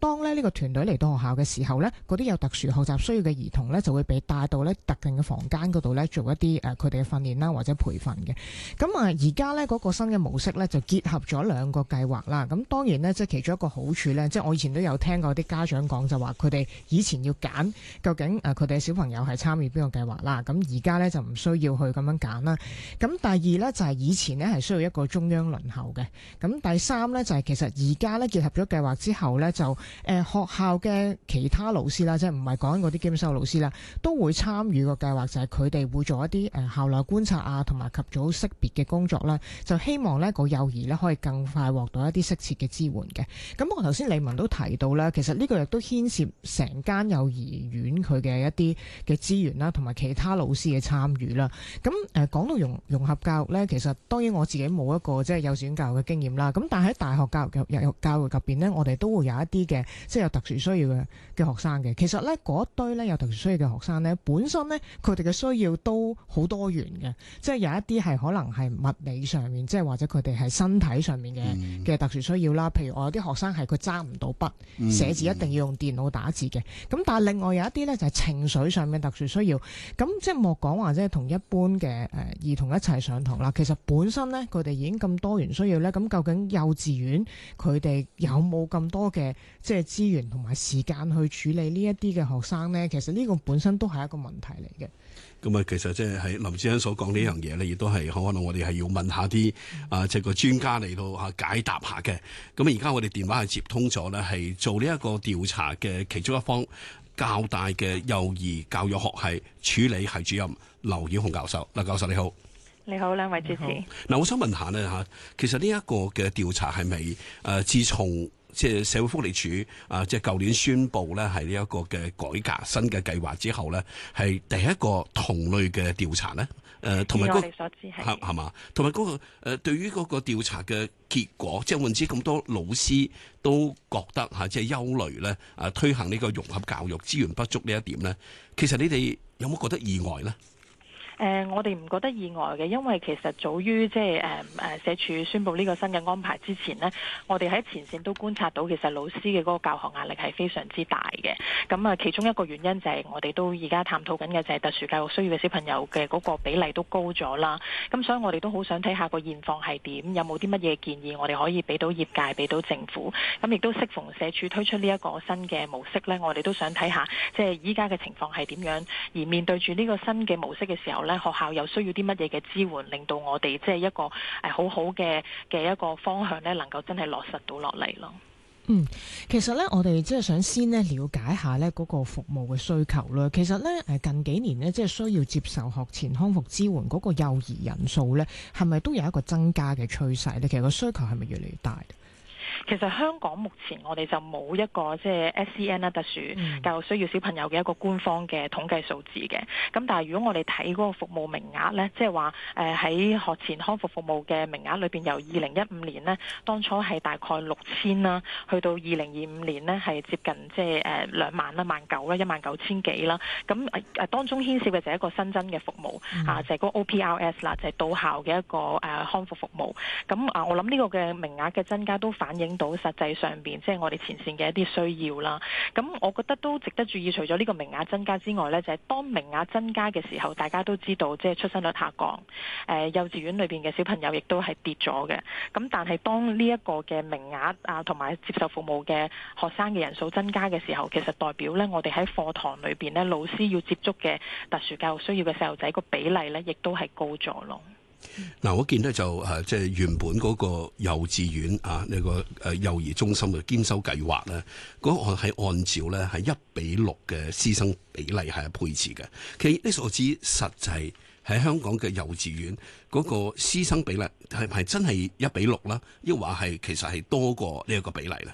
當咧呢個團隊嚟到學校嘅時候咧，嗰啲有特殊學習需要嘅兒童咧就會被帶到咧特定嘅房間嗰度咧做一啲佢哋嘅訓練啦或者培訓嘅。咁而家咧嗰個新嘅模式咧就結合咗兩個計劃啦。咁當然咧即係其中一個好處咧，即係我以前都有聽過啲家長講就話佢哋以前要揀究竟佢哋嘅小朋友係參與邊個計劃啦。咁而家咧就唔需要去咁樣揀啦。咁第二咧就係以前咧係需要一個中央輪候嘅。咁第三咧就係其實而家咧結合咗計劃之後咧就學校嘅其他老師啦，即係唔係講緊嗰啲兼修老師啦，都會參與個計劃，就係佢哋會做一啲校內觀察啊，同埋及早識別嘅工作啦，就希望呢個幼兒呢可以更快獲到一啲適切嘅支援嘅。咁我頭先李文都提到啦，其實呢個亦都牽涉成間幼兒園佢嘅一啲嘅資源啦，同埋其他老師嘅參與啦。咁講到融合教育呢，其實當然我自己冇一個即係幼稚園教育嘅經驗啦。咁但係喺大學教育入邊呢，我哋都會有一啲嘅即係有特殊需要嘅學生嘅。其實呢嗰一堆呢有特殊需要嘅學生呢，本身呢佢哋嘅需要都好多元嘅，即係有一啲係可能係物理上面，即係或者佢哋係身體上面嘅特殊需要啦。譬如我有啲學生係佢揸唔到筆，寫字一定要用電腦打字嘅。咁但係另外有一啲呢就係情緒上面特殊需要。咁即係莫講話即係同一般嘅兒童一齊上堂啦。其實本身呢佢哋已經咁多元需要呢，咁究竟幼稚園佢哋有冇咁多嘅即係資源同埋時間去處理呢一啲嘅學生呢？其實呢個本身都係一個問題嚟嘅。 咁啊，其實即係喺林志恩所講呢樣嘢咧，亦都係可能我哋係要問下啲即係個專家嚟到解答下嘅。咁而家我哋電話係接通咗咧，係做呢一個調查嘅其中一方，教大嘅幼兒教育學系處理系主任劉曉紅教授。劉教授你好。 你好，兩位主持。 嗱，我想問下呢，其實呢一個嘅調查係咪自從即係社會福利署即係舊年宣布咧係呢一個嘅改革新嘅計劃之後咧，係第一個同類嘅調查咧？同埋我哋所知係嘛？同埋嗰個對於嗰個調查嘅結果，即係換之咁多老師都覺得即係憂慮咧推行呢個融合教育資源不足呢一點咧，其實你哋有冇覺得意外咧？ 我哋唔覺得意外嘅，因為其實早於即係社署宣布呢個新嘅安排之前呢，我哋喺前線都觀察到，其實老師嘅嗰個教學壓力係非常之大嘅。咁啊，其中一個原因就係我哋都而家探討緊嘅就係特殊教育需要嘅小朋友嘅嗰個比例都高咗啦。咁所以我哋都好想睇下個現況係點，有冇啲乜嘢建議我哋可以俾到業界、俾到政府。咁亦都適逢社署推出呢一個新嘅模式呢，我哋都想睇下即係依家嘅情況係點樣，而面對住呢個新嘅模式嘅時候咧，學校又需要啲乜嘢嘅支援，令到我哋即係一個好好嘅一個方向咧，能夠真係落實到落嚟咯。 其實咧，我哋即係想先咧了解下咧嗰個服務嘅需求啦。其實咧，近幾年咧，即係需要接受學前康復支援嗰個幼兒人數咧，係咪都有一個增加嘅趨勢咧？其實個需求係咪越嚟越大？ 其實香港目前我哋就冇一個即係 SEN 啦，特殊教育需要小朋友嘅一個官方嘅統計數字嘅。咁但係如果我哋睇嗰個服務名額呢，即係話喺學前康復服務嘅名額裏邊，由2015年呢，當初係大概6000啦，去到2025年呢，係接近即係2萬啦，19000啦，19000幾啦。咁當中牽涉嘅就係一個新增嘅服務就係嗰個 OPRS 啦，就係到校嘅一個康復服務。咁我諗呢個嘅名額嘅增加都反映到實際上邊即係我哋前線嘅一啲需要啦。咁我覺得都值得注意，除咗呢個名額增加之外呢，就係當名額增加嘅時候，大家都知道即係出生率下降，幼稚園裏邊嘅小朋友亦都係跌咗嘅。咁但係當呢一個嘅名額同埋接受服務嘅學生嘅人數增加嘅時候，其實代表呢，我哋喺課堂裏邊呢，老師要接觸嘅特殊教育需要嘅細路仔個比例呢，亦都係高咗咯。 嗱，我見咧就即係原本嗰個幼稚園呢個幼兒中心嘅兼修計劃咧，嗰個係按照咧係1:6嘅師生比例係配置嘅。其實呢所指實際喺香港嘅幼稚園嗰個師生比例係真係1:6啦，抑或係其實係多過呢一個比例咧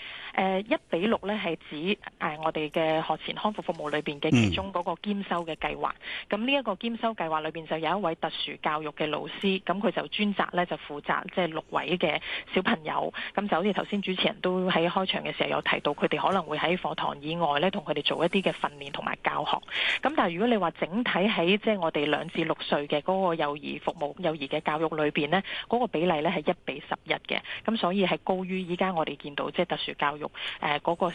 ？1:6咧係指我哋嘅學前康復服務裏邊嘅其中嗰個兼修嘅計劃。咁呢一個兼修計劃裏邊就有一位特殊教育嘅老師，咁佢就專責咧就負責即係6位嘅小朋友。咁就好似頭先主持人都喺開場嘅時候有提到，佢哋可能會喺課堂以外咧同佢哋做一啲嘅訓練同埋教學。咁但係如果你話整體喺即係我哋2至6歲嘅嗰個幼兒服務、幼兒嘅教育裏邊呢，嗰個比例咧係1:11嘅。咁所以係高於依家我哋見到即係特殊教育嗰個